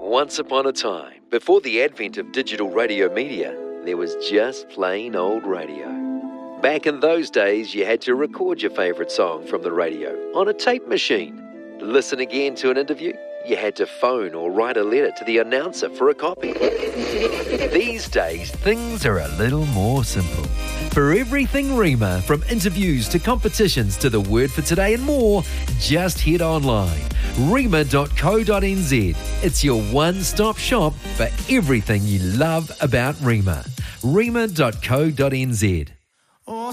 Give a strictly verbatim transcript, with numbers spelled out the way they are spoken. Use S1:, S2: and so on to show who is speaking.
S1: Once upon a time, before the advent of digital radio media, there was just plain old radio. Back in those days, you had to record your favourite song from the radio on a tape machine. Listen again to an interview, you had to phone or write a letter to the announcer for a copy. These days, things are a little more simple. For everything Rima, from interviews to competitions to the word for today and more, just head online. rima dot co dot n z. It's your one-stop shop for everything you love about Rima. rima dot co dot n z.